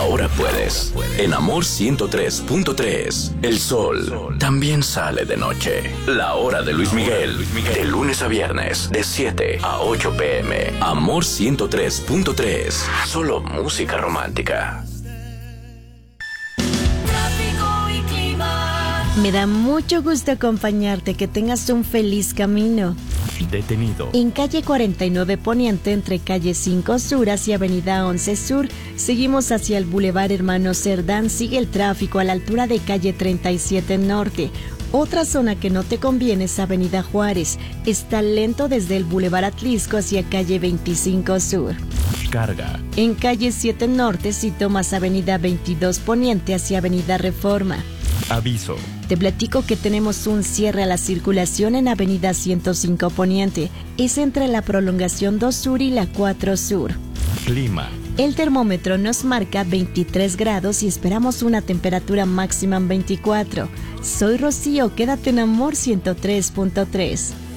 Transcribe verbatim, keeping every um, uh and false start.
ahora puedes. En Amor ciento tres punto tres, el sol también sale de noche. La hora de Luis Miguel, de lunes a viernes, de siete a ocho pm. Amor ciento tres punto tres, solo música romántica. Me da mucho gusto acompañarte, que tengas un feliz camino. Detenido. En calle cuarenta y nueve Poniente, entre calle cinco Sur hacia avenida once Sur, seguimos hacia el Boulevard Hermano Cerdán, sigue el tráfico a la altura de calle treinta y siete Norte. Otra zona que no te conviene es avenida Juárez, está lento desde el Boulevard Atlisco hacia calle veinticinco Sur. Carga. En calle siete Norte, si tomas avenida veintidós Poniente hacia avenida Reforma. Aviso. Te platico que tenemos un cierre a la circulación en avenida ciento cinco Poniente. Es entre la prolongación dos Sur y la cuatro Sur. Clima. El termómetro nos marca veintitrés grados y esperamos una temperatura máxima en veinticuatro. Soy Rocío, quédate en Amor ciento tres punto tres.